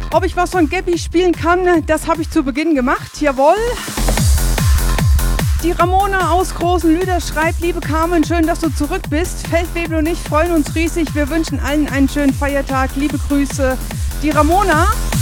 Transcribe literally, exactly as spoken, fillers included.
Ob ich was von Gabby spielen kann, das habe ich zu Beginn gemacht. Jawohl. Die Ramona aus Großen Lüder schreibt: Liebe Carmen, schön, dass du zurück bist. Feldwebel und ich freuen uns riesig. Wir wünschen allen einen schönen Feiertag. Liebe Grüße, die Ramona.